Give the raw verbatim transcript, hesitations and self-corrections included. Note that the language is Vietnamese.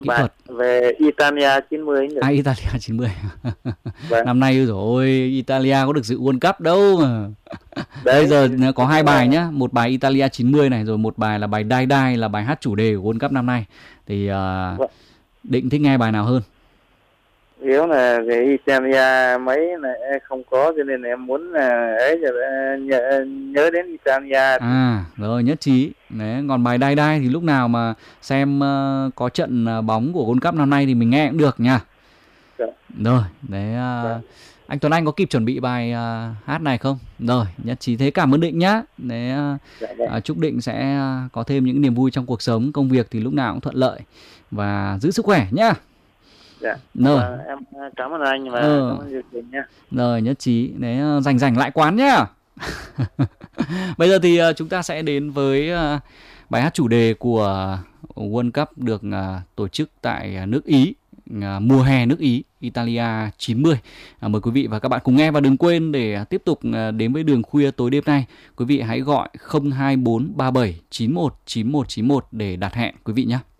kỹ Bài thuật. về Italia chín mươi nhỉ? À, Italia chín mươi. Vâng. Năm nay rồi Italia có được dự World Cup đâu mà. Bây Đấy giờ thì có hai cũng bài là nhá, một bài Italia chín mươi này, rồi một bài là bài Die Die, là bài hát chủ đề của World Cup năm nay. Thì uh, vâng. Định thích nghe bài nào hơn? Yếu là cái Italia mấy này không có, cho nên em muốn là ấy nhớ, nhớ đến Italia. À rồi, nhất trí. Đấy, còn bài Die Die thì lúc nào mà xem uh, có trận uh, bóng của World Cup năm nay thì mình nghe cũng được nha. Dạ. Rồi, đấy uh, Vâng. anh Tuấn Anh có kịp chuẩn bị bài uh, hát này không? Rồi, nhất trí. Thế cảm ơn Định nhá. Đấy, uh, Dạ, vâng. uh, chúc Định sẽ uh, có thêm những niềm vui trong cuộc sống, công việc thì lúc nào cũng thuận lợi và giữ sức khỏe nhá. Dạ. Rồi. Vâng, em cảm ơn anh và ờ. cảm ơn chương trình nhé. Rồi, nhất trí. Đấy, uh, rảnh rảnh lại quán nhá. Bây giờ thì uh, chúng ta sẽ đến với uh, bài hát chủ đề của World Cup được uh, tổ chức tại uh, nước Ý, uh, mùa hè nước Ý, Italia chín mươi. Uh, mời quý vị và các bạn cùng nghe, và đừng quên để uh, tiếp tục uh, đến với Đường Khuya tối đêm nay, quý vị hãy gọi không hai bốn ba bảy chín một chín một chín một để đặt hẹn quý vị nhé.